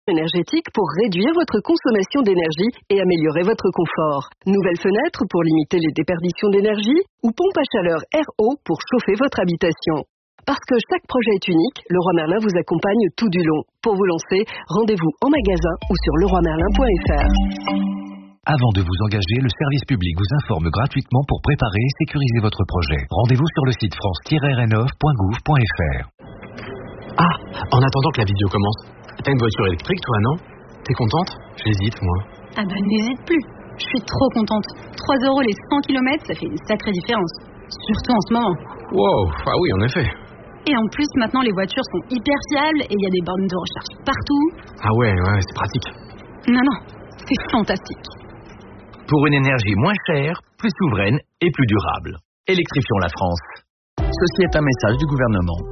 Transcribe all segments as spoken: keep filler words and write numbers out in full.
énergétique pour réduire votre consommation d'énergie et améliorer votre confort. Nouvelle fenêtre pour limiter les déperditions d'énergie ou pompe à chaleur R O pour chauffer votre habitation. Parce que chaque projet est unique, Leroy Merlin vous accompagne tout du long. Pour vous lancer, rendez-vous en magasin ou sur leroy merlin point f r. Avant de vous engager, le service public vous informe gratuitement pour préparer et sécuriser votre projet. Rendez-vous sur le site france tiret rénov point gouv point f r. Ah, en attendant que la vidéo commence, t'as une voiture électrique toi, non? T'es contente? J'hésite, moi. Ah bah n'hésite plus, je suis trop contente. trois euros les cent kilomètres, ça fait une sacrée différence. Surtout en ce moment. Wow, ah oui, en effet. Et en plus, maintenant les voitures sont hyper fiables et il y a des bornes de recharge partout. Ah ouais, ouais, c'est pratique. Non, non, c'est fantastique. Pour une énergie moins chère, plus souveraine et plus durable. Électrifions la France. Ceci est un message du gouvernement.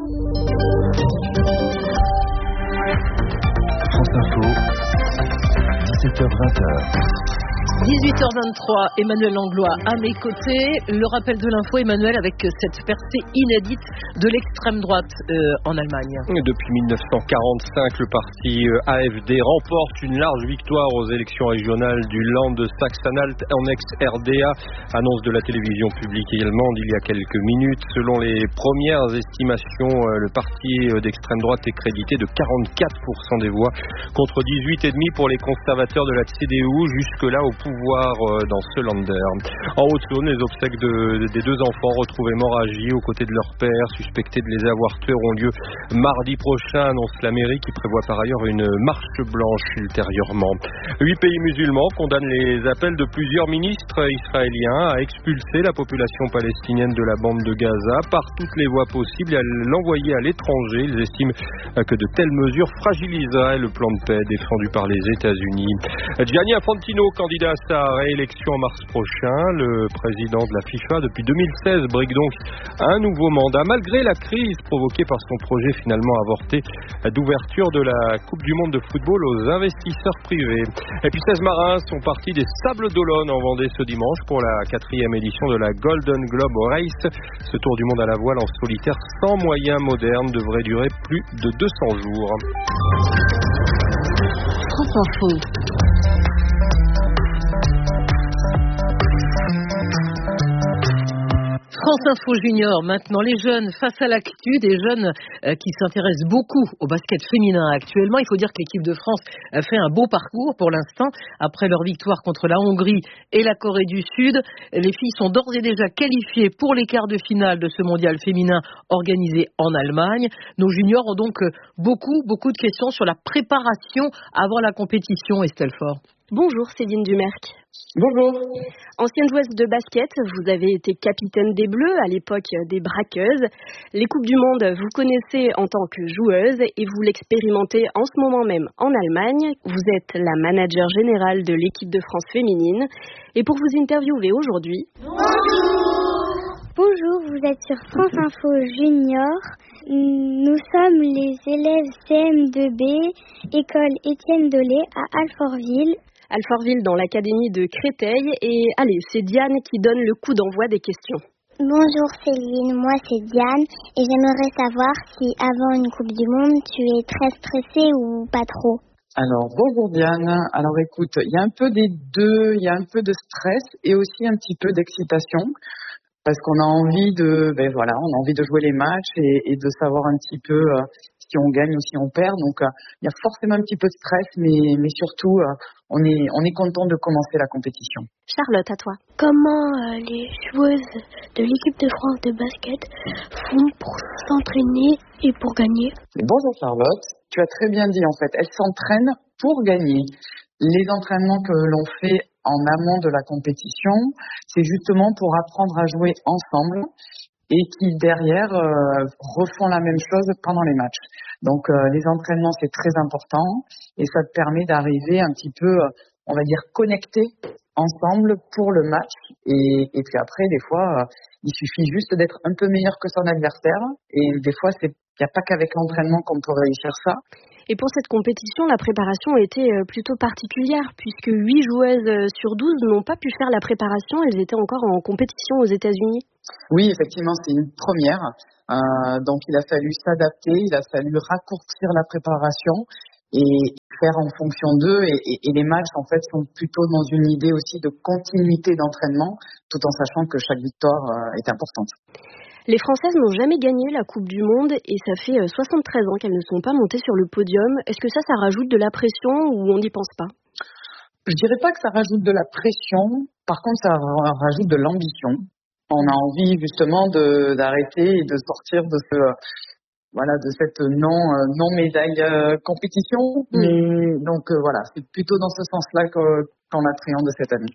France Info, dix-sept heures vingt. dix-huit heures vingt-trois, Emmanuel Langlois à mes côtés. Le rappel de l'info, Emmanuel, avec cette percée inédite de l'extrême droite euh, en Allemagne. Depuis mille neuf cent quarante-cinq, le parti A F D remporte une large victoire aux élections régionales du Land de Saxe-Anhalt en ex-R D A. Annonce de la télévision publique allemande il y a quelques minutes. Selon les premières estimations, le parti d'extrême droite est crédité de quarante-quatre pour cent des voix contre dix-huit virgule cinq pour les conservateurs de la C D U, jusque-là au pouvoir dans ce Länder. En Haute-Saône, les obsèques de, des deux enfants retrouvés morts à J aux côtés de leur père, suspectés de les avoir tués, auront lieu mardi prochain, annonce la mairie qui prévoit par ailleurs une marche blanche ultérieurement. Huit pays musulmans condamnent les appels de plusieurs ministres israéliens à expulser la population palestinienne de la bande de Gaza par toutes les voies possibles et à l'envoyer à l'étranger. Ils estiment que de telles mesures fragiliseraient le plan de paix défendu par les États-Unis. Gianni Infantino, candidat à sa réélection en mars prochain. Le président de la FIFA depuis deux mille seize brigue donc un nouveau mandat malgré la crise provoquée par son projet finalement avorté d'ouverture de la Coupe du Monde de football aux investisseurs privés. Et puis seize marins sont partis des Sables d'Olonne en Vendée ce dimanche pour la quatrième édition de la Golden Globe Race. Ce tour du monde à la voile en solitaire sans moyens modernes devrait durer plus de deux cents jours. France Info. France Info Junior, maintenant les jeunes face à l'actu, des jeunes euh, qui s'intéressent beaucoup au basket féminin actuellement. Il faut dire que l'équipe de France a fait un beau parcours pour l'instant. Après leur victoire contre la Hongrie et la Corée du Sud, les filles sont d'ores et déjà qualifiées pour les quarts de finale de ce mondial féminin organisé en Allemagne. Nos juniors ont donc beaucoup, beaucoup de questions sur la préparation avant la compétition, Estelle Faure. Bonjour Céline Dumerc. Bonjour. Ancienne joueuse de basket, vous avez été capitaine des Bleus à l'époque des Braqueuses. Les Coupes du Monde, vous connaissez en tant que joueuse et vous l'expérimentez en ce moment même en Allemagne. Vous êtes la manager générale de l'équipe de France féminine. Et pour vous interviewer aujourd'hui... Bonjour. Bonjour, vous êtes sur France Info Junior. Nous sommes les élèves C M deux B, école Étienne Dolé à Alfortville. Alfortville dans l'académie de Créteil. Et allez, c'est Diane qui donne le coup d'envoi des questions. Bonjour Céline, moi c'est Diane et j'aimerais savoir si avant une Coupe du Monde, tu es très stressée ou pas trop. Alors, bonjour Diane. Alors écoute, il y a un peu des deux, il y a un peu de stress et aussi un petit peu d'excitation. Parce qu'on a envie de, ben voilà, on a envie de jouer les matchs et, et de savoir un petit peu euh, si on gagne ou si on perd. Donc, euh, il y a forcément un petit peu de stress, mais, mais surtout, euh, on est, on est content de commencer la compétition. Charlotte, à toi. Comment euh, les joueuses de l'équipe de France de basket font pour s'entraîner et pour gagner? Bonjour Charlotte, tu as très bien dit en fait. Elles s'entraînent pour gagner. Les entraînements que l'on fait en amont de la compétition, c'est justement pour apprendre à jouer ensemble et qui derrière euh, refont la même chose pendant les matchs. Donc euh, les entraînements c'est très important et ça te permet d'arriver un petit peu, euh, on va dire, connecté ensemble pour le match et, et puis après des fois euh, il suffit juste d'être un peu meilleur que son adversaire et des fois c'est il n'y a pas qu'avec l'entraînement qu'on peut réussir ça. Et pour cette compétition, la préparation était plutôt particulière puisque huit joueuses sur douze n'ont pas pu faire la préparation. Elles étaient encore en compétition aux États-Unis. Oui, effectivement, c'est une première. Euh, donc, il a fallu s'adapter, il a fallu raccourcir la préparation. Et il faire en fonction d'eux et, et, et les matchs en fait sont plutôt dans une idée aussi de continuité d'entraînement tout en sachant que chaque victoire euh, est importante. Les Françaises n'ont jamais gagné la Coupe du Monde et ça fait soixante-treize ans qu'elles ne sont pas montées sur le podium. Est-ce que ça, ça rajoute de la pression ou on n'y pense pas ? Je dirais pas que ça rajoute de la pression, par contre ça rajoute de l'ambition. On a envie justement de, d'arrêter et de sortir de ce, voilà, de cette non, non médaille euh, compétition. Mmh. Mais donc euh, voilà, c'est plutôt dans ce sens-là que, qu'on appréhende cette année.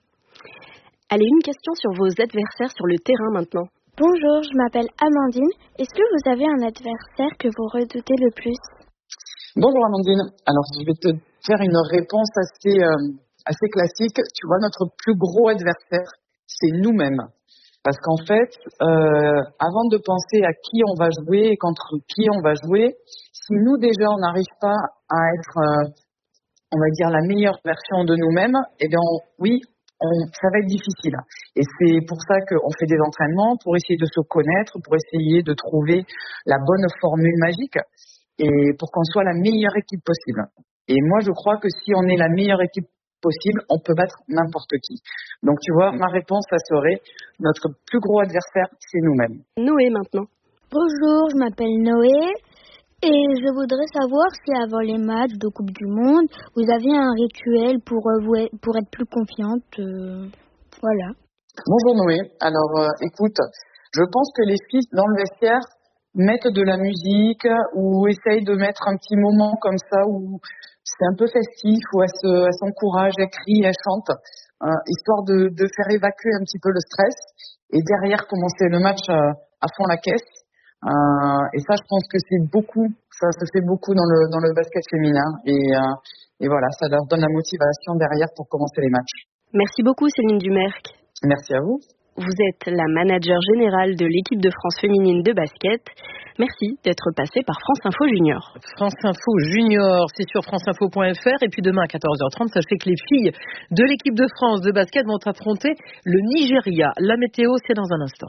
Allez, une question sur vos adversaires sur le terrain maintenant. Bonjour, je m'appelle Amandine. Est-ce que vous avez un adversaire que vous redoutez le plus ? Bonjour Amandine. Alors je vais te faire une réponse assez, euh, assez classique. Tu vois, notre plus gros adversaire, c'est nous-mêmes. Parce qu'en fait, euh, avant de penser à qui on va jouer et contre qui on va jouer, si nous déjà on n'arrive pas à être, euh, on va dire, la meilleure version de nous-mêmes, eh bien on, oui, on, ça va être difficile. Et c'est pour ça qu'on fait des entraînements, pour essayer de se connaître, pour essayer de trouver la bonne formule magique et pour qu'on soit la meilleure équipe possible. Et moi, je crois que si on est la meilleure équipe possible, on peut battre n'importe qui. Donc, tu vois, ma réponse, ça serait notre plus gros adversaire, c'est nous-mêmes. Noé, maintenant. Bonjour, je m'appelle Noé. Et je voudrais savoir si avant les matchs de Coupe du Monde, vous avez un rituel pour, euh, pour être plus confiante. Euh, voilà. Bonjour Noé. Alors euh, écoute, je pense que les filles dans le vestiaire mettent de la musique ou essayent de mettre un petit moment comme ça où c'est un peu festif, où elles, se, elles s'encouragent, elles crient, elles chantent, euh, histoire de, de faire évacuer un petit peu le stress et derrière commencer le match euh, à fond la caisse. Euh, et ça, je pense que c'est beaucoup, ça se fait beaucoup dans le dans le basket féminin et, euh, et voilà, ça leur donne la motivation derrière pour commencer les matchs. Merci beaucoup Céline Dumerc. Merci à vous. Vous êtes la manager générale de l'équipe de France féminine de basket. Merci d'être passée par France Info Junior. France Info Junior, c'est sur franceinfo point f r et puis demain à quatorze heures trente, sachez que les filles de l'équipe de France de basket vont affronter le Nigeria. La météo, c'est dans un instant.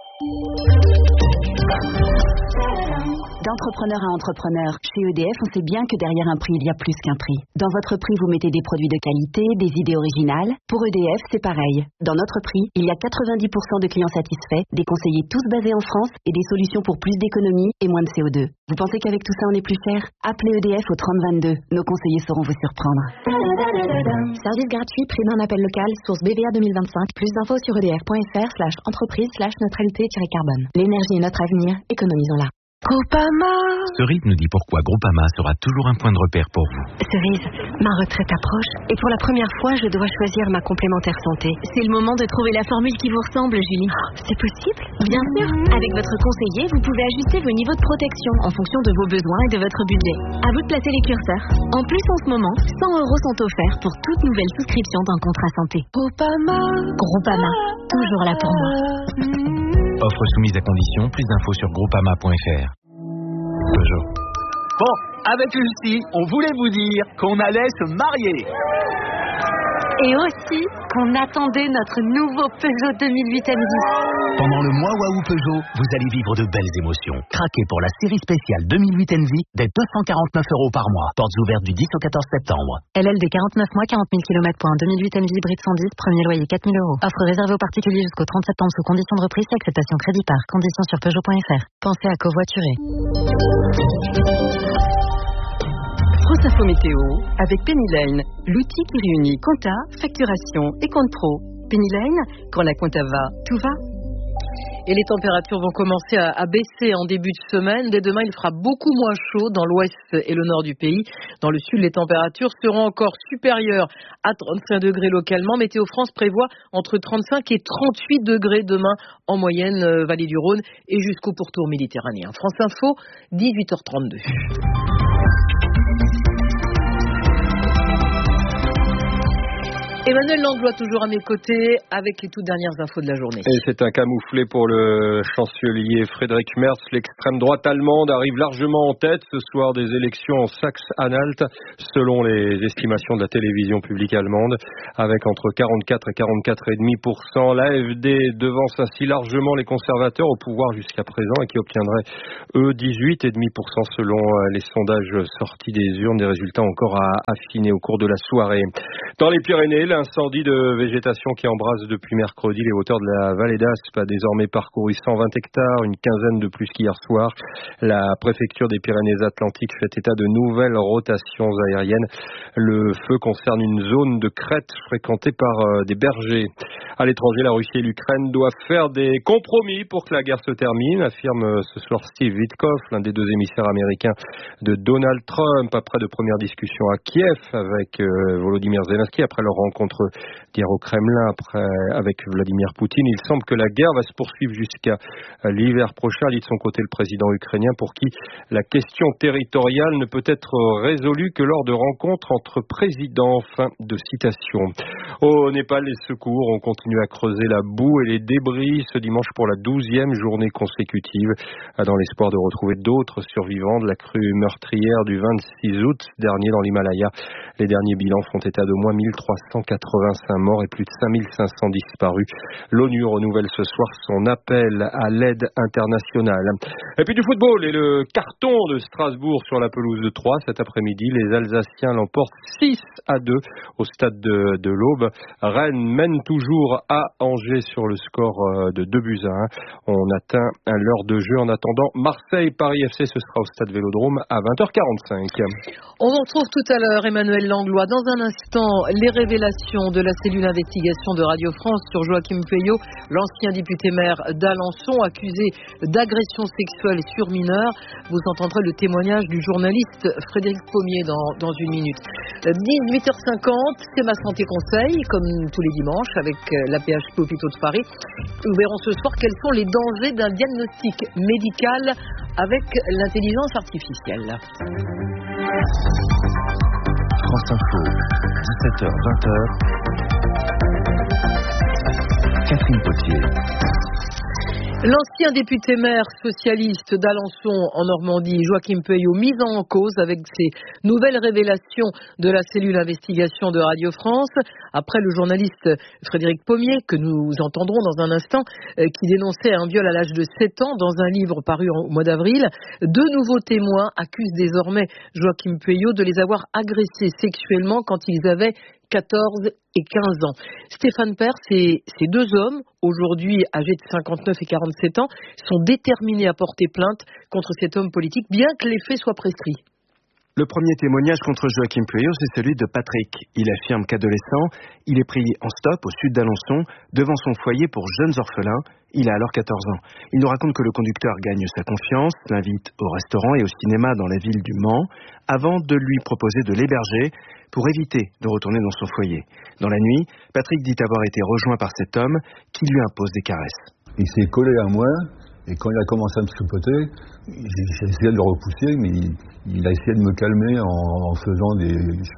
D'entrepreneur à entrepreneur, chez E D F, on sait bien que derrière un prix, il y a plus qu'un prix. Dans votre prix, vous mettez des produits de qualité, des idées originales. Pour E D F, c'est pareil. Dans notre prix, il y a quatre-vingt-dix pour cent de clients satisfaits, des conseillers tous basés en France et des solutions pour plus d'économie et moins de C O deux. Vous pensez qu'avec tout ça, on est plus cher ? Appelez E D F au trente vingt-deux. Nos conseillers sauront vous surprendre. Service gratuit, prix d'un appel local, source B V A deux mille vingt-cinq. Plus d'infos sur edf.fr slash entreprise slash neutralité-carbone. L'énergie est notre avenir, économisons-la. Groupama. Cerise nous dit pourquoi Groupama sera toujours un point de repère pour vous. Cerise, ma retraite approche et pour la première fois, je dois choisir ma complémentaire santé. C'est le moment de trouver la formule qui vous ressemble, Julie. Oh, c'est possible ? Bien sûr. Avec votre conseiller, vous pouvez ajuster vos niveaux de protection en fonction de vos besoins et de votre budget. À vous de placer les curseurs. En plus, en ce moment, cent euros sont offerts pour toute nouvelle souscription d'un contrat santé. Groupama. Groupama. Toujours là pour moi. Offre soumise à condition, plus d'infos sur groupama point f r. Peugeot. Bon, avec Lucie, on voulait vous dire qu'on allait se marier. Et aussi qu'on attendait notre nouveau Peugeot deux mille huit M V. Pendant le mois Waouh Peugeot, vous allez vivre de belles émotions. Craquez pour la série spéciale deux mille huit M V dès deux cent quarante-neuf euros par mois. Portes ouvertes du dix au quatorze septembre. L L D quarante-neuf mois, quarante mille kilomètres pour un deux mille huit M V hybride cent dix, premier loyer quatre mille euros. Offre réservée aux particuliers jusqu'au trente septembre sous conditions de reprise et acceptation crédit par. Conditions sur Peugeot point f r. Pensez à covoiturer. France Info Météo avec Pennyline, l'outil qui réunit compta, facturation et compte pro. Pennyline, quand la compta va, tout va. Et les températures vont commencer à, à baisser en début de semaine. Dès demain, il fera beaucoup moins chaud dans l'ouest et le nord du pays. Dans le sud, les températures seront encore supérieures à trente-cinq degrés localement. Météo France prévoit entre trente-cinq et trente-huit degrés demain en moyenne, euh, vallée du Rhône et jusqu'au pourtour méditerranéen. France Info, dix-huit heures trente-deux. Emmanuel Langlois toujours à mes côtés avec les toutes dernières infos de la journée. Et c'est un camouflet pour le chancelier Friedrich Merz. L'extrême droite allemande arrive largement en tête ce soir des élections en Saxe-Anhalt, selon les estimations de la télévision publique allemande, avec entre quarante-quatre et quarante-quatre virgule cinq pour cent. L'A F D devance ainsi largement les conservateurs au pouvoir jusqu'à présent et qui obtiendraient, eux, dix-huit virgule cinq pour cent selon les sondages sortis des urnes. Des résultats encore à affiner au cours de la soirée. Dans les Pyrénées, l'incendie de végétation qui embrase depuis mercredi les hauteurs de la vallée d'Aspe a désormais parcouru cent vingt hectares, une quinzaine de plus qu'hier soir. La préfecture des Pyrénées-Atlantiques fait état de nouvelles rotations aériennes. Le feu concerne une zone de crête fréquentée par des bergers. À l'étranger, la Russie et l'Ukraine doivent faire des compromis pour que la guerre se termine, affirme ce soir Steve Witkoff, l'un des deux émissaires américains de Donald Trump, après de premières discussions à Kiev avec Volodymyr Zelensky, après leur rencontre d'hier au Kremlin après, avec Vladimir Poutine. Il semble que la guerre va se poursuivre jusqu'à l'hiver prochain, dit de son côté le président ukrainien, pour qui la question territoriale ne peut être résolue que lors de rencontres entre présidents. Fin de citation. Au Népal, les secours ont continué à creuser la boue et les débris ce dimanche pour la douzième journée consécutive, dans l'espoir de retrouver d'autres survivants de la crue meurtrière du vingt-six août dernier dans l'Himalaya. Les derniers bilans font état de moins mille trois cent quatre-vingt-cinq morts et plus de cinq mille cinq cents disparus. L'ONU renouvelle ce soir son appel à l'aide internationale. Et puis du football et le carton de Strasbourg sur la pelouse de Troyes cet après-midi. Les Alsaciens l'emportent six à deux au stade de, de l'Aube. Rennes mène toujours à Angers sur le score de deux buts à un. On atteint l'heure de jeu. En attendant, Marseille-Paris F C, ce sera au stade Vélodrome à vingt heures quarante-cinq. On vous retrouve tout à l'heure, Emmanuel Langlois. Dans un instant, les révélations de la cellule d'investigation de Radio France sur Joachim Pueyo, l'ancien député-maire d'Alençon, accusé d'agression sexuelle sur mineurs. Vous entendrez le témoignage du journaliste Frédéric Pommier dans, dans une minute. dix-huit heures cinquante, c'est ma santé conseil, comme tous les dimanches, avec la P H P Hôpitaux de Paris. Nous verrons ce soir quels sont les dangers d'un diagnostic médical avec l'intelligence artificielle. France Info, dix-sept heures vingt. Catherine Potier. L'ancien député-maire socialiste d'Alençon en Normandie, Joachim Pueyo, mis en cause avec ces nouvelles révélations de la cellule d'investigation de Radio France. Après le journaliste Frédéric Pommier, que nous entendrons dans un instant, euh, qui dénonçait un viol à l'âge de sept ans dans un livre paru au mois d'avril, deux nouveaux témoins accusent désormais Joachim Pueyo de les avoir agressés sexuellement quand ils avaient quatorze et quinze ans. Stéphane Père, ces, ces deux hommes, aujourd'hui âgés de cinquante-neuf et quarante-sept ans, sont déterminés à porter plainte contre cet homme politique, bien que les faits soient prescrits. Le premier témoignage contre Joachim Pueyo, c'est celui de Patrick. Il affirme qu'adolescent, il est pris en stop au sud d'Alençon, devant son foyer pour jeunes orphelins. Il a alors quatorze ans. Il nous raconte que le conducteur gagne sa confiance, l'invite au restaurant et au cinéma dans la ville du Mans, avant de lui proposer de l'héberger pour éviter de retourner dans son foyer. Dans la nuit, Patrick dit avoir été rejoint par cet homme qui lui impose des caresses. Il s'est collé à moi. Et quand il a commencé à me tripoter, j'ai essayé de le repousser, mais il, il a essayé de me calmer en, en faisant des...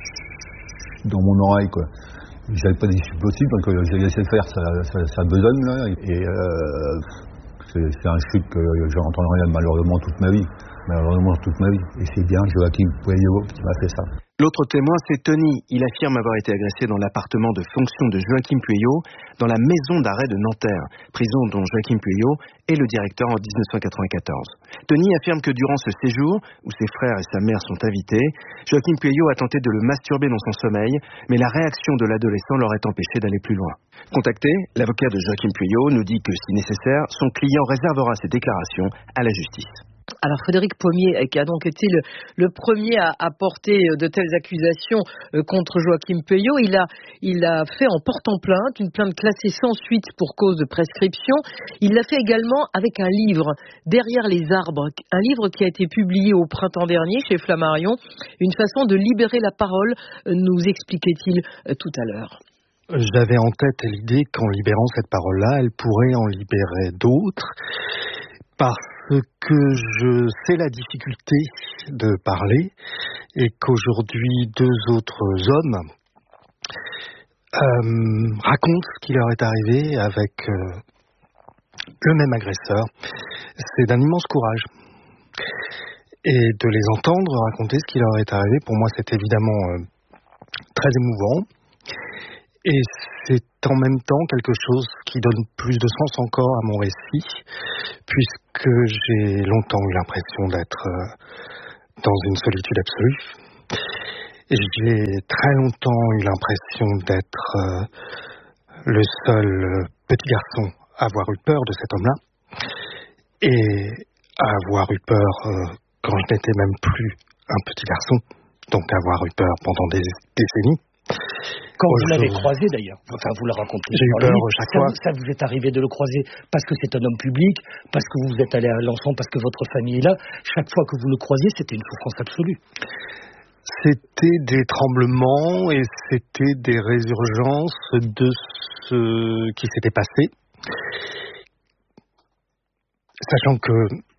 dans mon oreille, quoi. J'avais pas d'issue possible, donc j'ai essayé de faire sa, sa, sa besogne, là, et euh, c'est, c'est un chute que je n'entendrai malheureusement toute ma vie. Malheureusement toute ma vie. Et c'est bien Joachim Pueyo qui m'a fait ça. L'autre témoin, c'est Tony. Il affirme avoir été agressé dans l'appartement de fonction de Joachim Pueyo, dans la maison d'arrêt de Nanterre, prison dont Joachim Pueyo est le directeur en dix-neuf cent quatre-vingt-quatorze. Tony affirme que durant ce séjour, où ses frères et sa mère sont invités, Joachim Pueyo a tenté de le masturber dans son sommeil, mais la réaction de l'adolescent l'aurait empêché d'aller plus loin. Contacté, l'avocat de Joachim Pueyo nous dit que, si nécessaire, son client réservera ses déclarations à la justice. Alors Frédéric Pommier, qui a donc été le, le premier à, à porter de telles accusations euh, contre Joachim Pueyo, il a, il a fait en portant plainte, une plainte classée sans suite pour cause de prescription. Il l'a fait également avec un livre, Derrière les arbres, un livre qui a été publié au printemps dernier chez Flammarion, une façon de libérer la parole, nous expliquait-il euh, tout à l'heure. J'avais en tête l'idée qu'en libérant cette parole-là, elle pourrait en libérer d'autres, parce que je sais la difficulté de parler et qu'aujourd'hui deux autres hommes euh, racontent ce qui leur est arrivé avec euh, le même agresseur. C'est d'un immense courage. Et de les entendre raconter ce qui leur est arrivé, pour moi, c'est évidemment euh, très émouvant. Et c'est en même temps quelque chose qui donne plus de sens encore à mon récit, puisque j'ai longtemps eu l'impression d'être euh, dans une solitude absolue. Et j'ai très longtemps eu l'impression d'être euh, le seul euh, petit garçon à avoir eu peur de cet homme-là, et à avoir eu peur euh, quand je n'étais même plus un petit garçon, donc avoir eu peur pendant des décennies. Quand vous l'avez croisé d'ailleurs, enfin vous le racontez. J'ai eu peur limite, chaque ça, fois. Ça vous est arrivé de le croiser parce que c'est un homme public, parce que vous êtes allé à Alençon, parce que votre famille est là. Chaque fois que vous le croisiez, c'était une souffrance absolue. C'était des tremblements et c'était des résurgences de ce qui s'était passé. Sachant que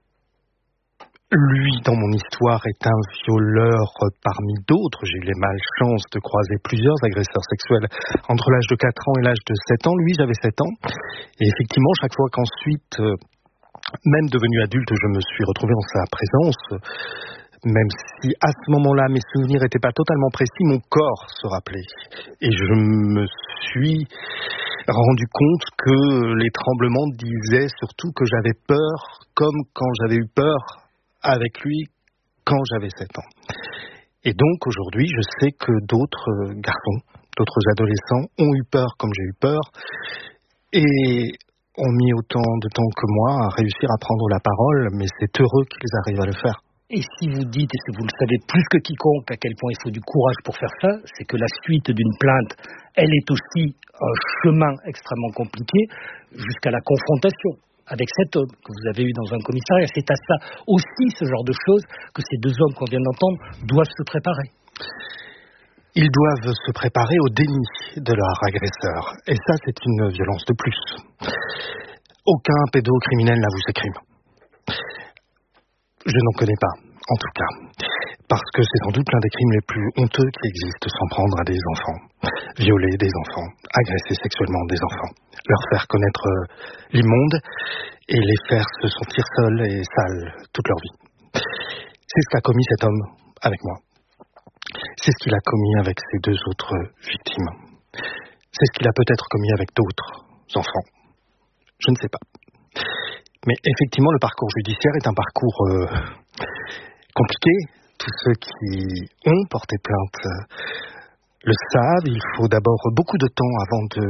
lui, dans mon histoire, est un violeur parmi d'autres. J'ai eu les malchances de croiser plusieurs agresseurs sexuels entre l'âge de quatre ans et l'âge de sept ans. Lui, j'avais sept ans. Et effectivement, chaque fois qu'ensuite, euh, même devenu adulte, je me suis retrouvé en sa présence, même si à ce moment-là, mes souvenirs n'étaient pas totalement précis, mon corps se rappelait. Et je me suis rendu compte que les tremblements disaient surtout que j'avais peur, comme quand j'avais eu peur avec lui quand j'avais sept ans. Et donc aujourd'hui, je sais que d'autres garçons, d'autres adolescents ont eu peur comme j'ai eu peur et ont mis autant de temps que moi à réussir à prendre la parole, mais c'est heureux qu'ils arrivent à le faire. Et si vous dites, et si vous le savez plus que quiconque, à quel point il faut du courage pour faire ça, c'est que la suite d'une plainte, elle est aussi un chemin extrêmement compliqué jusqu'à la confrontation avec cet homme que vous avez eu dans un commissariat. C'est à ça aussi, ce genre de choses, que ces deux hommes qu'on vient d'entendre doivent se préparer. Ils doivent se préparer au déni de leur agresseur. Et ça, c'est une violence de plus. Aucun pédocriminel n'avoue ses crimes. Je n'en connais pas, en tout cas. Parce que c'est sans doute l'un des crimes les plus honteux qui existent, s'en prendre à des enfants. Violer des enfants, agresser sexuellement des enfants. Leur faire connaître l'immonde et les faire se sentir seuls et sales toute leur vie. C'est ce qu'a commis cet homme avec moi. C'est ce qu'il a commis avec ses deux autres victimes. C'est ce qu'il a peut-être commis avec d'autres enfants. Je ne sais pas. Mais effectivement, le parcours judiciaire est un parcours euh, compliqué. Tous ceux qui ont porté plainte le savent. Il faut d'abord beaucoup de temps avant de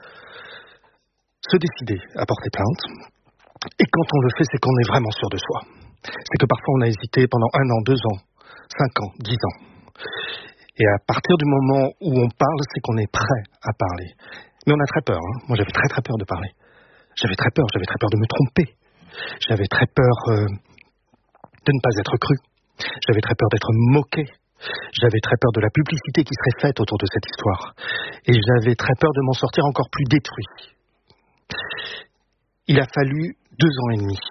se décider à porter plainte. Et quand on le fait, c'est qu'on est vraiment sûr de soi. C'est que parfois on a hésité pendant un an, deux ans, cinq ans, dix ans. Et à partir du moment où on parle, c'est qu'on est prêt à parler. Mais on a très peur. Hein. Moi, j'avais très très peur de parler. J'avais très peur. J'avais très peur de me tromper. J'avais très peur euh, de ne pas être cru. J'avais très peur d'être moqué. J'avais très peur de la publicité qui serait faite autour de cette histoire. Et j'avais très peur de m'en sortir encore plus détruit. Il a fallu deux ans et demi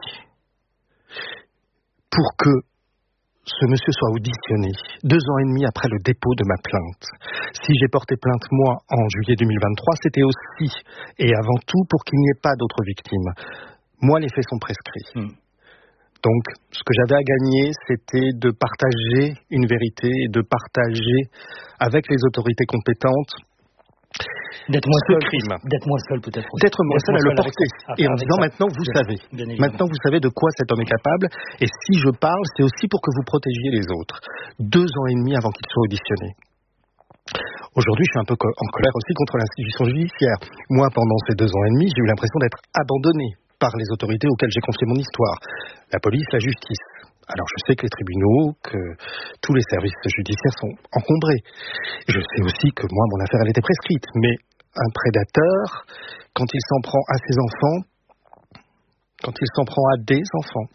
pour que ce monsieur soit auditionné. Deux ans et demi après le dépôt de ma plainte. Si j'ai porté plainte, moi, en juillet deux mille vingt-trois, c'était aussi et avant tout pour qu'il n'y ait pas d'autres victimes. Moi, les faits sont prescrits. Mmh. Donc, ce que j'avais à gagner, c'était de partager une vérité et de partager avec les autorités compétentes d'être moins ce seul, crime. D'être moins seul peut-être. D'être moins seul à le porter. Et en disant, maintenant, vous savez. Maintenant, vous savez de quoi cet homme est capable. Et si je parle, c'est aussi pour que vous protégiez les autres. Deux ans et demi avant qu'il soit auditionné. Aujourd'hui, je suis un peu en colère aussi contre l'institution judiciaire. Moi, pendant ces deux ans et demi, j'ai eu l'impression d'être abandonné par les autorités auxquelles j'ai confié mon histoire. La police, la justice. Alors je sais que les tribunaux, que tous les services judiciaires sont encombrés. Je sais aussi que moi, mon affaire, elle était prescrite. Mais un prédateur, quand il s'en prend à ses enfants, quand il s'en prend à des enfants,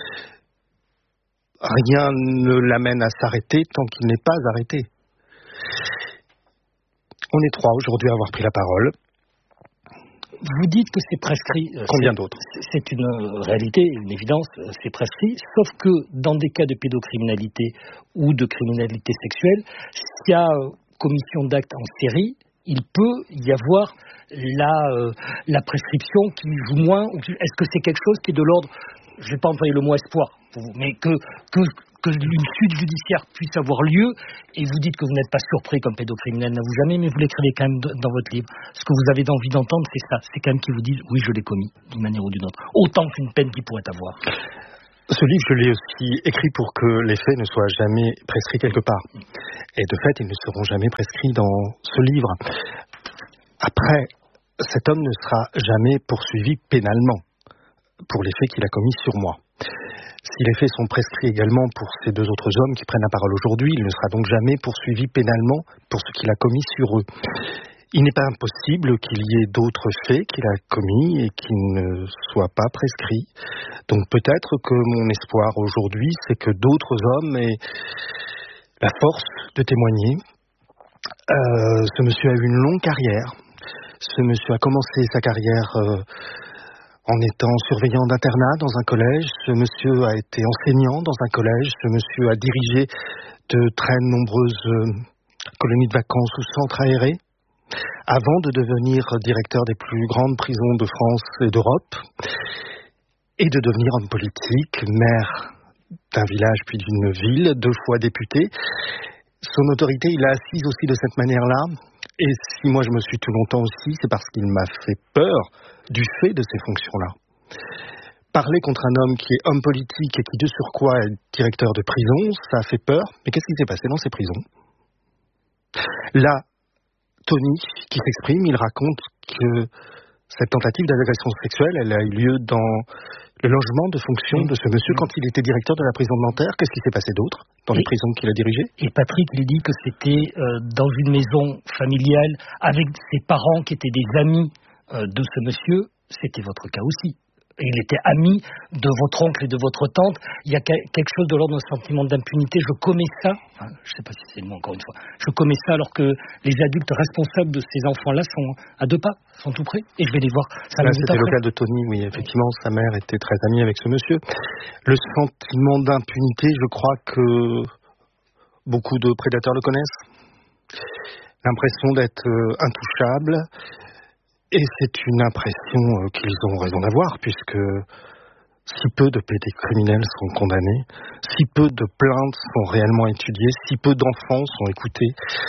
rien ne l'amène à s'arrêter tant qu'il n'est pas arrêté. On est trois aujourd'hui à avoir pris la parole. Vous dites que c'est prescrit. Combien d'autres ? C'est une réalité, une évidence, c'est prescrit. Sauf que dans des cas de pédocriminalité ou de criminalité sexuelle, s'il y a commission d'actes en série, il peut y avoir la, euh, la prescription qui joue moins. Est-ce que c'est quelque chose qui est de l'ordre, je ne vais pas employer le mot espoir, pour vous, mais que, que, que une suite judiciaire puisse avoir lieu, et vous dites que vous n'êtes pas surpris comme pédocriminel n'avoue jamais, mais vous l'écrivez quand même dans votre livre. Ce que vous avez envie d'entendre, c'est ça. C'est quand même qu'ils vous disent, oui, je l'ai commis, d'une manière ou d'une autre. Autant qu'une peine qu'ils pourraient avoir. Ce livre, je l'ai aussi écrit pour que les faits ne soient jamais prescrits quelque part. Et de fait, ils ne seront jamais prescrits dans ce livre. Après, cet homme ne sera jamais poursuivi pénalement pour les faits qu'il a commis sur moi. Si les faits sont prescrits également pour ces deux autres hommes qui prennent la parole aujourd'hui, il ne sera donc jamais poursuivi pénalement pour ce qu'il a commis sur eux. Il n'est pas impossible qu'il y ait d'autres faits qu'il a commis et qui ne soient pas prescrits. Donc peut-être que mon espoir aujourd'hui, c'est que d'autres hommes aient la force de témoigner. Euh, ce monsieur a eu une longue carrière. Ce monsieur a commencé sa carrière euh, en étant surveillant d'internat dans un collège. Ce monsieur a été enseignant dans un collège. Ce monsieur a dirigé de très nombreuses euh, colonies de vacances ou centres aérés, avant de devenir directeur des plus grandes prisons de France et d'Europe, et de devenir homme politique, maire d'un village puis d'une ville, deux fois député. Son autorité, il l'a assise aussi de cette manière-là, et si moi je me suis tout longtemps aussi, c'est parce qu'il m'a fait peur du fait de ces fonctions-là. Parler contre un homme qui est homme politique et qui de surcroît est directeur de prison, ça a fait peur, mais qu'est-ce qui s'est passé dans ces prisons ? Là, Tony, qui s'exprime, il raconte que cette tentative d'agression sexuelle, elle a eu lieu dans le logement de fonction de ce monsieur quand il était directeur de la prison de Nanterre. Qu'est-ce qui s'est passé d'autre dans les prisons qu'il a dirigées ? Et Patrick lui dit que c'était euh, dans une maison familiale avec ses parents qui étaient des amis euh, de ce monsieur. C'était votre cas aussi. Il était ami de votre oncle et de votre tante. Il y a quelque chose de l'ordre d'un sentiment d'impunité. Je commets ça, enfin, je ne sais pas si c'est le mot encore une fois, je commets ça alors que les adultes responsables de ces enfants-là sont à deux pas, sont tout près, et je vais les voir. Ça Là, c'était le cas de Tony, oui, effectivement, sa mère était très amie avec ce monsieur. Le sentiment d'impunité, je crois que beaucoup de prédateurs le connaissent. L'impression d'être euh, intouchable. Et c'est une impression qu'ils ont raison d'avoir, puisque si peu de pédocriminels sont condamnés, si peu de plaintes sont réellement étudiées, si peu d'enfants sont écoutés.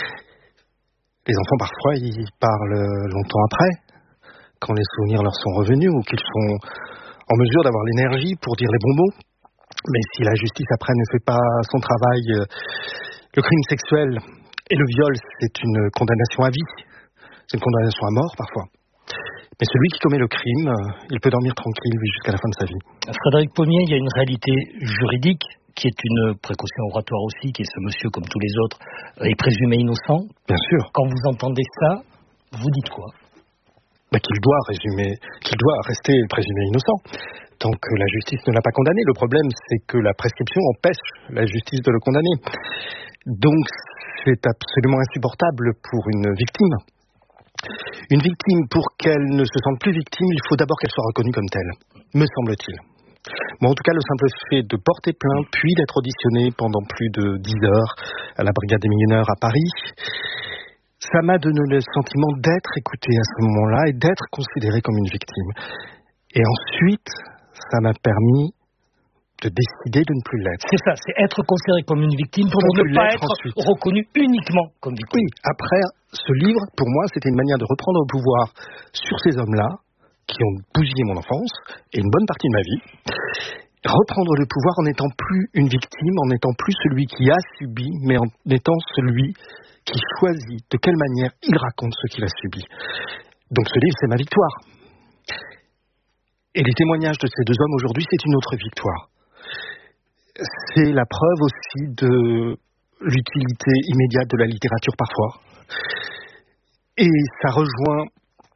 Les enfants, parfois, ils parlent longtemps après, quand les souvenirs leur sont revenus, ou qu'ils sont en mesure d'avoir l'énergie pour dire les bons mots. Mais si la justice, après, ne fait pas son travail, le crime sexuel et le viol, c'est une condamnation à vie. C'est une condamnation à mort, parfois. Mais celui qui commet le crime, il peut dormir tranquille, lui, jusqu'à la fin de sa vie. Frédéric Pommier, il y a une réalité juridique qui est une précaution oratoire aussi, qui est ce monsieur, comme tous les autres, est présumé innocent. Bien sûr. Quand vous entendez ça, vous dites quoi ? Bah, qu'il doit résumer, qu'il doit rester présumé innocent, tant que la justice ne l'a pas condamné. Le problème, c'est que la prescription empêche la justice de le condamner. Donc, c'est absolument insupportable pour une victime. Une victime, pour qu'elle ne se sente plus victime, il faut d'abord qu'elle soit reconnue comme telle, me semble-t-il. Bon, en tout cas, le simple fait de porter plainte, puis d'être auditionné pendant plus de dix heures à la brigade des millionnaires à Paris, ça m'a donné le sentiment d'être écouté à ce moment-là et d'être considéré comme une victime. Et ensuite, ça m'a permis de décider de ne plus l'être. C'est ça, c'est être considéré comme une victime pour, pour ne pas être ensuite reconnu uniquement comme victime. Oui, après, ce livre, pour moi, c'était une manière de reprendre le pouvoir sur ces hommes-là, qui ont bousillé mon enfance, et une bonne partie de ma vie. Reprendre le pouvoir en n'étant plus une victime, en n'étant plus celui qui a subi, mais en étant celui qui choisit de quelle manière il raconte ce qu'il a subi. Donc ce livre, c'est ma victoire. Et les témoignages de ces deux hommes aujourd'hui, c'est une autre victoire. C'est la preuve aussi de l'utilité immédiate de la littérature parfois. Et ça rejoint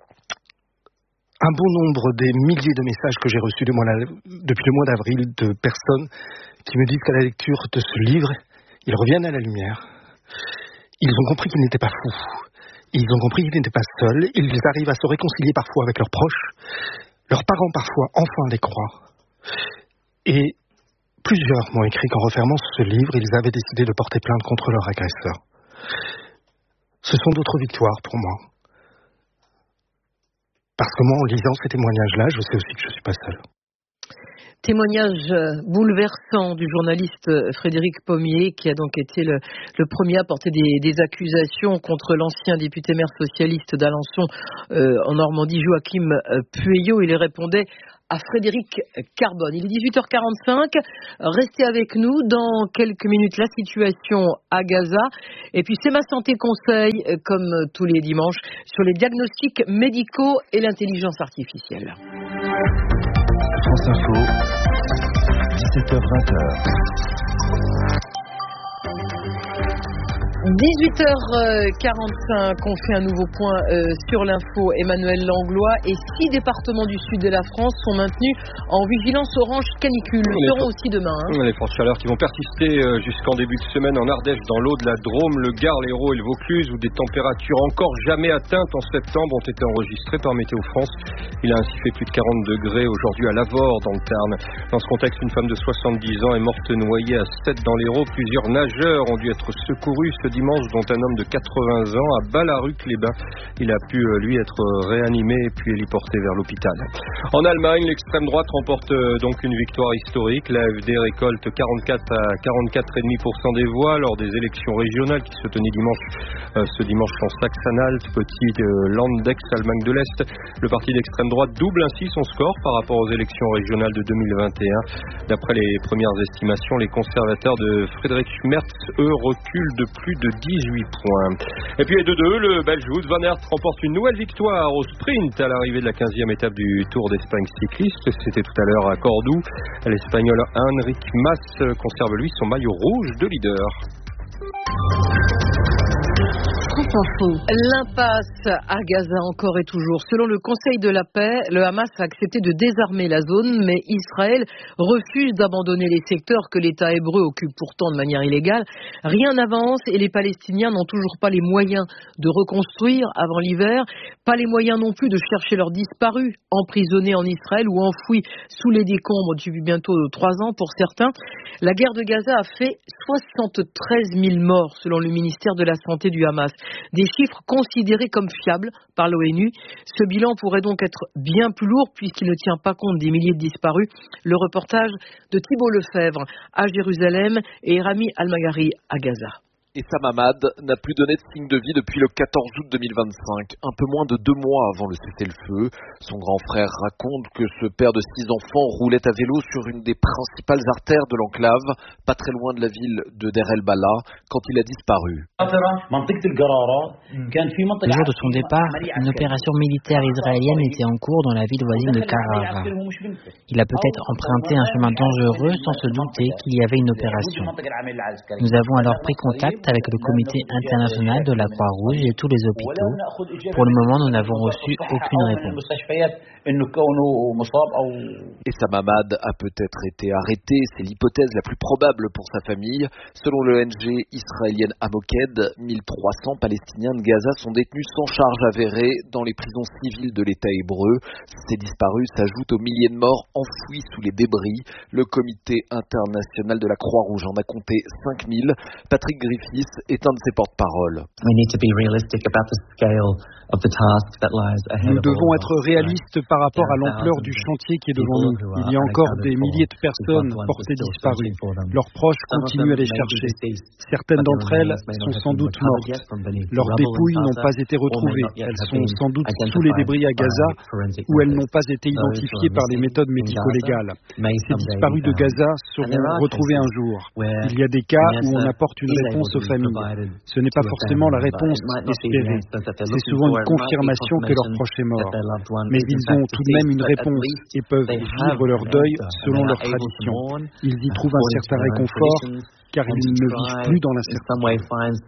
un bon nombre des milliers de messages que j'ai reçus de moi, depuis le mois d'avril de personnes qui me disent qu'à la lecture de ce livre, ils reviennent à la lumière. Ils ont compris qu'ils n'étaient pas fous. Ils ont compris qu'ils n'étaient pas seuls. Ils arrivent à se réconcilier parfois avec leurs proches. Leurs parents parfois enfin les croient. Et plusieurs m'ont écrit qu'en refermant ce livre, ils avaient décidé de porter plainte contre leur agresseur. Ce sont d'autres victoires pour moi. Parce que moi, en lisant ces témoignages-là, je sais aussi que je ne suis pas seul. Témoignage bouleversant du journaliste Frédéric Pommier, qui a donc été le, le premier à porter des, des accusations contre l'ancien député maire socialiste d'Alençon euh, en Normandie, Joachim Pueyo. Il répondait à Frédéric Carbone. Il est dix-huit heures quarante-cinq. Restez avec nous. Dans quelques minutes, la situation à Gaza. Et puis, c'est ma santé conseil, comme tous les dimanches, sur les diagnostics médicaux et l'intelligence artificielle. France Info, dix-sept heures vingt. dix-huit heures quarante-cinq, on fait un nouveau point euh, sur l'info. Emmanuel Langlois et six départements du sud de la France sont maintenus en vigilance orange canicule. Le seront aussi demain. Hein. Les fortes chaleurs qui vont persister euh, jusqu'en début de semaine en Ardèche, dans l'Aude, la Drôme, le Gard, l'Hérault et le Vaucluse, où des températures encore jamais atteintes en septembre ont été enregistrées par Météo France. Il a ainsi fait plus de quarante degrés aujourd'hui à Lavore, dans le Tarn. Dans ce contexte, une femme de soixante-dix ans est morte noyée à Sète dans l'Hérault. Plusieurs nageurs ont dû être secourus ce dimanche, dont un homme de quatre-vingts ans à Ballaruc-les-Bains. Il a pu, lui, être réanimé et puis héliporté vers l'hôpital. En Allemagne, l'extrême droite remporte donc une victoire historique. L'A F D récolte quarante-quatre à quarante-quatre virgule cinq pour cent des voix lors des élections régionales qui se tenaient dimanche, euh, ce dimanche en Saxe-Anhalt, petit euh, Landex, Allemagne de l'Est. Le parti d'extrême droite double ainsi son score par rapport aux élections régionales de deux mille vingt et un. D'après les premières estimations, les conservateurs de Friedrich Merz, eux, reculent de plus de dix-huit points. Et puis, deux deux, le Belge Wout van Aert remporte une nouvelle victoire au sprint à l'arrivée de la quinzième étape du Tour d'Espagne cycliste. C'était tout à l'heure à Cordoue. L'Espagnol Enric Mas conserve, lui, son maillot rouge de leader. L'impasse à Gaza encore et toujours. Selon le Conseil de la paix, le Hamas a accepté de désarmer la zone, mais Israël refuse d'abandonner les secteurs que l'État hébreu occupe pourtant de manière illégale. Rien n'avance et les Palestiniens n'ont toujours pas les moyens de reconstruire avant l'hiver, pas les moyens non plus de chercher leurs disparus, emprisonnés en Israël ou enfouis sous les décombres depuis bientôt trois ans pour certains. La guerre de Gaza a fait soixante-treize mille morts selon le ministère de la Santé du Hamas. Des chiffres considérés comme fiables par l'ONU. Ce bilan pourrait donc être bien plus lourd puisqu'il ne tient pas compte des milliers de disparus. Le reportage de Thibault Lefebvre à Jérusalem et Rami Almagari à Gaza. Essa Mamad n'a plus donné de signe de vie depuis le quatorze août deux mille vingt-cinq, un peu moins de deux mois avant le cessez-le-feu. Son grand frère raconte que ce père de six enfants roulait à vélo sur une des principales artères de l'enclave, pas très loin de la ville de Der el-Bala, quand il a disparu. Le jour de son départ, une opération militaire israélienne était en cours dans la ville voisine de Karara. Il a peut-être emprunté un chemin dangereux sans se douter qu'il y avait une opération. Nous avons alors pris contact avec le comité international de la Croix-Rouge et tous les hôpitaux. Pour le moment, nous n'avons reçu aucune réponse. Essa Mamad a peut-être été arrêté, c'est l'hypothèse la plus probable pour sa famille. Selon l'O N G israélienne Amoked, mille trois cents Palestiniens de Gaza sont détenus sans charge avérée dans les prisons civiles de l'État hébreu. Ces disparus s'ajoutent aux milliers de morts enfouis sous les débris. Le comité international de la Croix-Rouge en a compté cinq mille. Patrick Griffiths est un de ses porte-parole. Nous devons être réalistes par rapport à l'ampleur du chantier qui est devant nous. Il y a encore des milliers de personnes portées disparues. Leurs proches continuent à les chercher. Certaines d'entre elles sont sans doute mortes. Leurs dépouilles n'ont pas été retrouvées. Elles sont sans doute sous les débris à Gaza ou elles n'ont pas été identifiées par les méthodes médico-légales. Ces disparus de Gaza seront retrouvés un jour. Il y a des cas où on apporte une réponse aux familles. Ce n'est pas forcément la réponse espérée. C'est souvent une confirmation que leur proche est mort. Mais ils ont tout de même une réponse et peuvent vivre leur deuil selon leur tradition. Ils y trouvent un certain réconfort car ils ne vivent plus dans l'incertitude.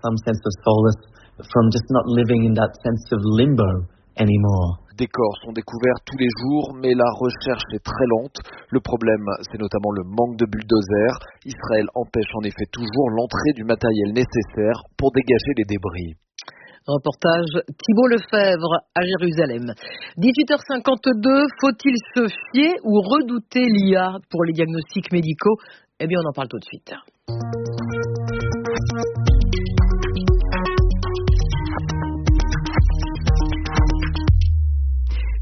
Des corps sont découverts tous les jours, mais la recherche est très lente. Le problème, c'est notamment le manque de bulldozers. Israël empêche en effet toujours l'entrée du matériel nécessaire pour dégager les débris. Reportage Thibault Lefebvre à Jérusalem. dix-huit heures cinquante-deux, faut-il se fier ou redouter l'I A pour les diagnostics médicaux? Eh bien, on en parle tout de suite.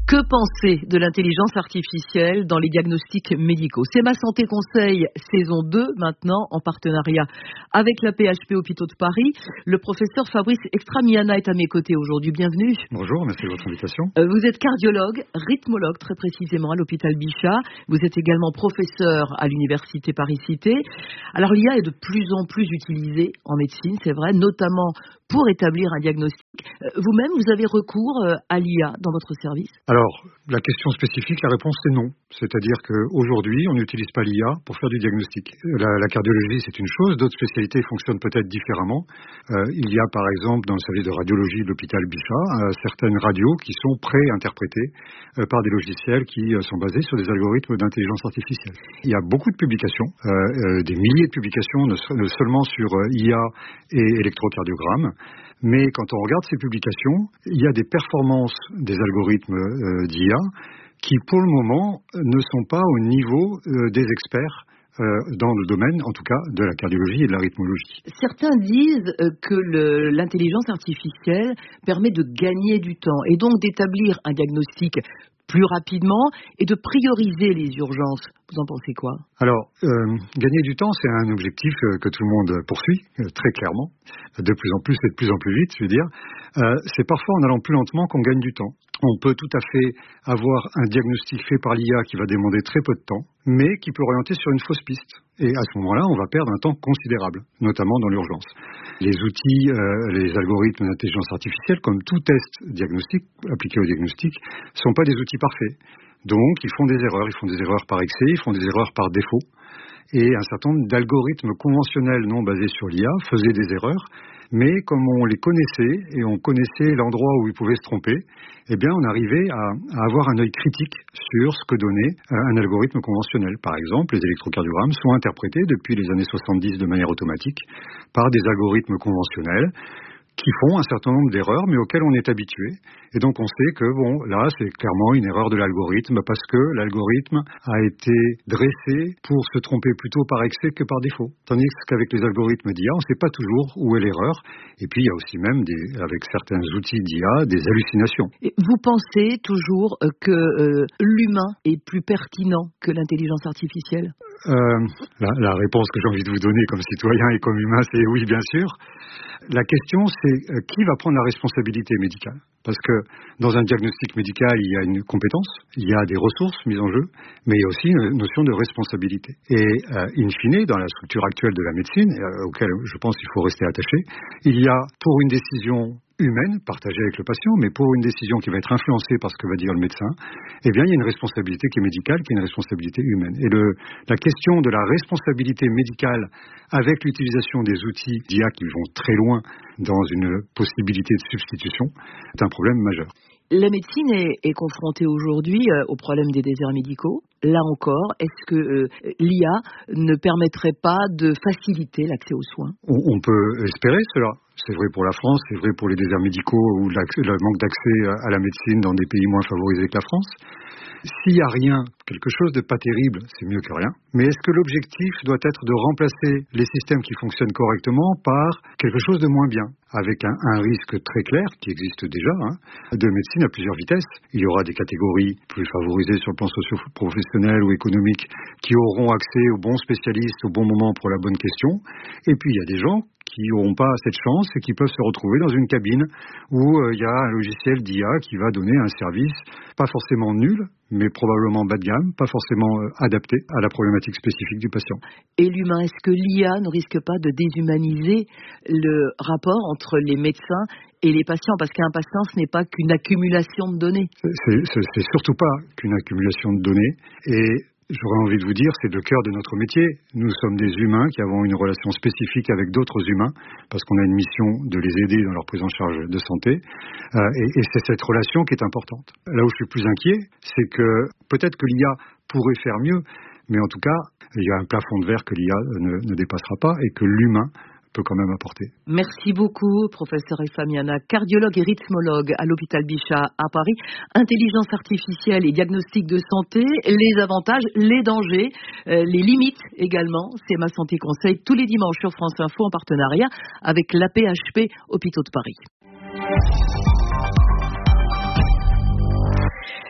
Que penser de l'intelligence artificielle dans les diagnostics médicaux? C'est Ma Santé Conseil, saison deux, maintenant, en partenariat avec la P H P Hôpitaux de Paris. Le professeur Fabrice Extramiana est à mes côtés aujourd'hui. Bienvenue. Bonjour, merci de votre invitation. Vous êtes cardiologue, rythmologue très précisément à l'hôpital Bichat. Vous êtes également professeur à l'université Paris-Cité. Alors l'I A est de plus en plus utilisée en médecine, c'est vrai, notamment pour établir un diagnostic. Vous-même, vous avez recours à l'I A dans votre service? Alors, la question spécifique, la réponse est non. C'est-à-dire qu'aujourd'hui, on n'utilise pas l'I A pour faire du diagnostic. La, la cardiologie, c'est une chose, d'autres spécialités fonctionnent peut-être différemment. Euh, il y a par exemple, dans le service de radiologie de l'hôpital Bichat, euh, certaines radios qui sont pré-interprétées euh, par des logiciels qui euh, sont basés sur des algorithmes d'intelligence artificielle. Il y a beaucoup de publications, euh, euh, des milliers de publications, ne, ne seulement sur euh, I A et électrocardiogramme. Mais quand on regarde ces publications, il y a des performances des algorithmes euh, d'I A qui, pour le moment, ne sont pas au niveau euh, des experts euh, dans le domaine, en tout cas, de la cardiologie et de la rythmologie. Certains disent euh, que le, l'intelligence artificielle permet de gagner du temps et donc d'établir un diagnostic plus rapidement et de prioriser les urgences. Vous en pensez quoi? Alors, euh, gagner du temps, c'est un objectif euh, que tout le monde poursuit, euh, très clairement, de plus en plus et de plus en plus vite, je veux dire. Euh, c'est parfois en allant plus lentement qu'on gagne du temps. On peut tout à fait avoir un diagnostic fait par l'I A qui va demander très peu de temps, mais qui peut orienter sur une fausse piste. Et à ce moment-là, on va perdre un temps considérable, notamment dans l'urgence. Les outils, euh, les algorithmes d'intelligence artificielle, comme tout test diagnostic, appliqué au diagnostic, ne sont pas des outils parfaits. Donc, ils font des erreurs. Ils font des erreurs par excès, ils font des erreurs par défaut. Et un certain nombre d'algorithmes conventionnels non basés sur l'I A faisaient des erreurs. Mais comme on les connaissait et on connaissait l'endroit où ils pouvaient se tromper, eh bien, on arrivait à, à avoir un œil critique sur ce que donnait un algorithme conventionnel. Par exemple, les électrocardiogrammes sont interprétés depuis les années soixante-dix de manière automatique par des algorithmes conventionnels qui font un certain nombre d'erreurs, mais auxquelles on est habitué. Et donc on sait que, bon, là, c'est clairement une erreur de l'algorithme, parce que l'algorithme a été dressé pour se tromper plutôt par excès que par défaut. Tandis qu'avec les algorithmes d'I A, on ne sait pas toujours où est l'erreur. Et puis, il y a aussi même, des, avec certains outils d'I A, des hallucinations. Et vous pensez toujours que euh, l'humain est plus pertinent que l'intelligence artificielle? Euh, la, la réponse que j'ai envie de vous donner comme citoyen et comme humain, c'est oui, bien sûr. La question, c'est euh, qui va prendre la responsabilité médicale? Parce que dans un diagnostic médical, il y a une compétence, il y a des ressources mises en jeu, mais il y a aussi une notion de responsabilité. Et euh, in fine, dans la structure actuelle de la médecine, euh, auquel je pense qu'il faut rester attaché, il y a pour une décision humaine, partagée avec le patient, mais pour une décision qui va être influencée par ce que va dire le médecin, eh bien, il y a une responsabilité qui est médicale, qui est une responsabilité humaine. Et le, la question de la responsabilité médicale avec l'utilisation des outils d'I A qui vont très loin dans une possibilité de substitution est un problème majeur. La médecine est, est confrontée aujourd'hui euh, au problème des déserts médicaux. Là encore, est-ce que euh, l'I A ne permettrait pas de faciliter l'accès aux soins? On, on peut espérer cela. C'est vrai pour la France, c'est vrai pour les déserts médicaux ou le manque d'accès à la médecine dans des pays moins favorisés que la France. S'il n'y a rien, quelque chose de pas terrible, c'est mieux que rien. Mais est-ce que l'objectif doit être de remplacer les systèmes qui fonctionnent correctement par quelque chose de moins bien, avec un, un risque très clair, qui existe déjà, hein, de médecine à plusieurs vitesses? Il y aura des catégories plus favorisées sur le plan socio-professionnel ou économique qui auront accès aux bons spécialistes au bon moment pour la bonne question. Et puis il y a des gens qui n'auront pas cette chance et qui peuvent se retrouver dans une cabine où il euh, y a un logiciel d'I A qui va donner un service pas forcément nul, mais probablement bas de gamme, pas forcément euh, adapté à la problématique spécifique du patient. Et l'humain, est-ce que l'I A ne risque pas de déshumaniser le rapport entre les médecins et les patients? Parce qu'un patient, ce n'est pas qu'une accumulation de données. C'est, c'est, c'est surtout pas qu'une accumulation de données. Et j'aurais envie de vous dire, c'est le cœur de notre métier. Nous sommes des humains qui avons une relation spécifique avec d'autres humains, parce qu'on a une mission de les aider dans leur prise en charge de santé. Euh, et, et c'est cette relation qui est importante. Là où je suis plus inquiet, c'est que peut-être que l'I A pourrait faire mieux, mais en tout cas, il y a un plafond de verre que l'I A ne, ne dépassera pas et que l'humain peut quand même apporter. Merci beaucoup, professeur Extramiana, cardiologue et rythmologue à l'hôpital Bichat à Paris. Intelligence artificielle et diagnostic de santé, les avantages, les dangers, euh, les limites également. C'est Ma Santé Conseil tous les dimanches sur France Info en partenariat avec la P H P Hôpitaux de Paris.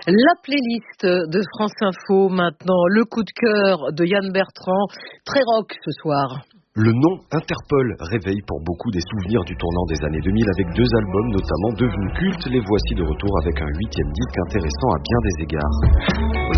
La playlist de France Info maintenant, le coup de cœur de Yann Bertrand, très rock ce soir. Le nom Interpol réveille pour beaucoup des souvenirs du tournant des années deux mille avec deux albums notamment devenus cultes. Les voici de retour avec un huitième disque intéressant à bien des égards.